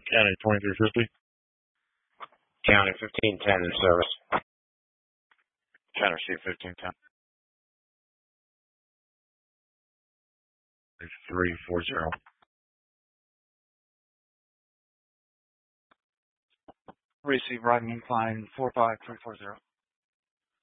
County 2350. County 1510 in service. County C 1510. 340. Receive riding incline 45340.